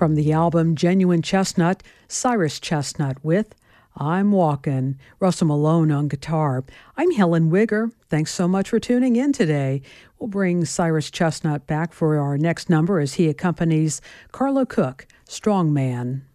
From the album Genuine Chestnut, Cyrus Chestnut with I'm Walkin', Russell Malone on guitar. I'm Helen Wigger. Thanks so much for tuning in today. We'll bring Cyrus Chestnut back for our next number as he accompanies Carlo Cook, Strong Man.